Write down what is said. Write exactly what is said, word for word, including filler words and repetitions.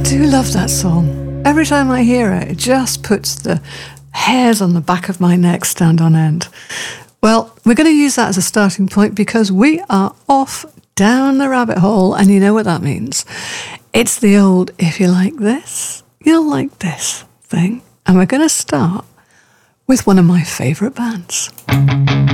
do love that song. Every time I hear it, it just puts the hairs on the back of my neck stand on end. Well, we're going to use that as a starting point because we are off down the rabbit hole, and you know what that means. It's the old, if you like this, you'll like this thing. And we're going to start with one of my favourite bands.